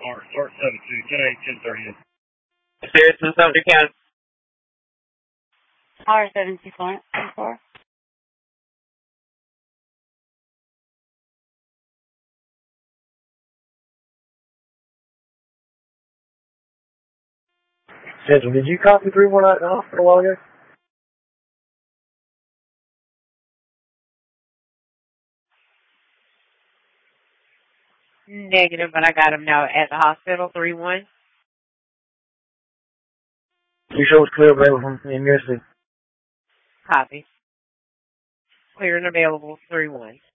Start 72, 10-8, 10:30. Serious and Sumter County. R74. Central, did you copy 319 at the hospital a while ago? Negative, but I got him now at the hospital, 3-1. You sure it's clear available from MUSC? Copy. Clear and available, 3-1.